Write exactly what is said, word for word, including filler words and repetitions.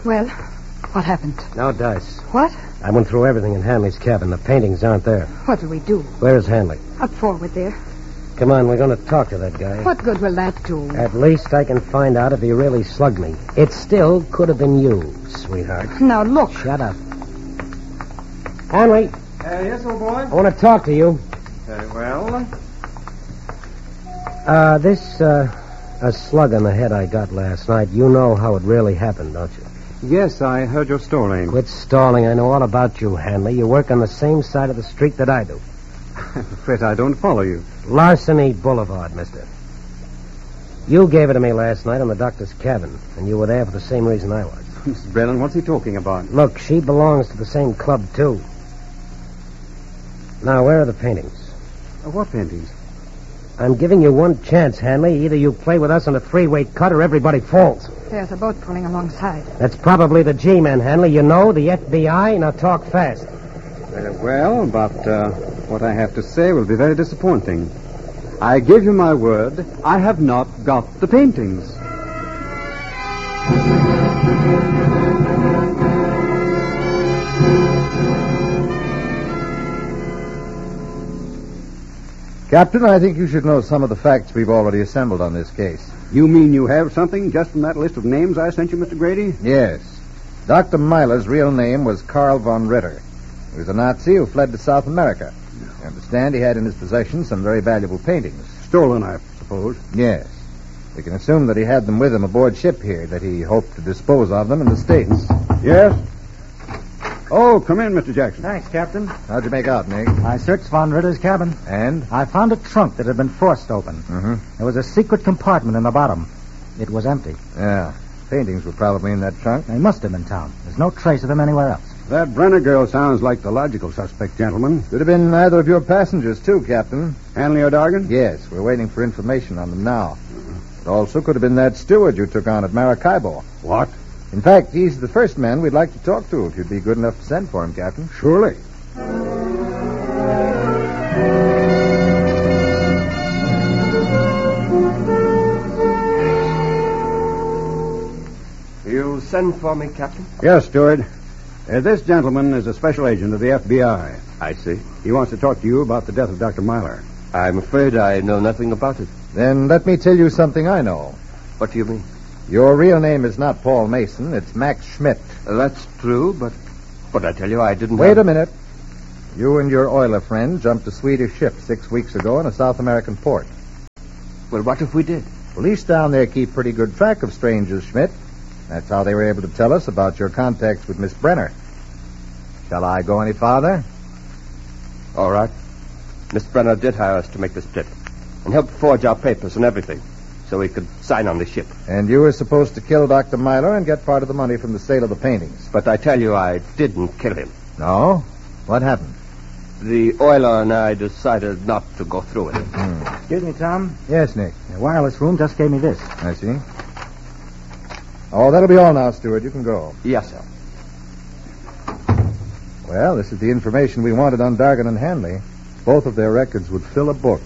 Well, what happened? No dice. What? I went through everything in Hanley's cabin. The paintings aren't there. What do we do? Where is Hanley? Up forward there. Come on, we're going to talk to that guy. What good will that do? At least I can find out if he really slugged me. It still could have been you, sweetheart. Now, look. Shut up. Hanley. Uh, yes, old boy? I want to talk to you. Very well. Uh, this, uh, a slug on the head I got last night, you know how it really happened, don't you? Yes, I heard your story. Quit stalling. I know all about you, Hanley. You work on the same side of the street that I do. I'm afraid I don't follow you. Larceny Boulevard, mister. You gave it to me last night in the doctor's cabin, and you were there for the same reason I was. Mister Brennan, what's he talking about? Look, she belongs to the same club, too. Now, where are the paintings? Uh, what paintings? I'm giving you one chance, Hanley. Either you play with us on a three-way cut or everybody falls. There's a boat pulling alongside. That's probably the G-men, Hanley. You know, the F B I. Now talk fast. Uh, well, but uh, what I have to say will be very disappointing. I give you my word, I have not got the paintings. Captain, I think you should know some of the facts we've already assembled on this case. You mean you have something just from that list of names I sent you, Mister Grady? Yes. Doctor Myler's real name was Karl von Ritter. He was a Nazi who fled to South America. I understand he had in his possession some very valuable paintings. Stolen, I suppose. Yes. We can assume that he had them with him aboard ship here, that he hoped to dispose of them in the States. Yes? Oh, come in, Mister Jackson. Thanks, Captain. How'd you make out, Nick? I searched Von Ritter's cabin. And? I found a trunk that had been forced open. Mm-hmm. There was a secret compartment in the bottom. It was empty. Yeah. Paintings were probably in that trunk. They must have been town. There's no trace of them anywhere else. That Brenner girl sounds like the logical suspect, gentlemen. Could have been either of your passengers, too, Captain. Hanley or Dargan? Yes, we're waiting for information on them now. It also could have been that steward you took on at Maracaibo. What? In fact, he's the first man we'd like to talk to, if you'd be good enough to send for him, Captain. Surely. You send for me, Captain? Yes, steward. Uh, this gentleman is a special agent of the F B I. I see. He wants to talk to you about the death of Doctor Myler. I'm afraid I know nothing about it. Then let me tell you something I know. What do you mean? Your real name is not Paul Mason, it's Max Schmidt. Uh, that's true, but... But I tell you, I didn't... Wait have... a minute. You and your oiler friend jumped a Swedish ship six weeks ago in a South American port. Well, what if we did? Police down there keep pretty good track of strangers, Schmidt. That's how they were able to tell us about your contacts with Miss Brenner. Shall I go any farther? All right. Miss Brenner did hire us to make this split and help forge our papers and everything so we could sign on the ship. And you were supposed to kill Doctor Myler and get part of the money from the sale of the paintings. But I tell you, I didn't kill him. No? What happened? The oiler and I decided not to go through with it. Hmm. Excuse me, Tom. Yes, Nick. The wireless room just gave me this. I see. Oh, that'll be all now, Stewart. You can go. Yes, sir. Well, this is the information we wanted on Dargan and Hanley. Both of their records would fill a book.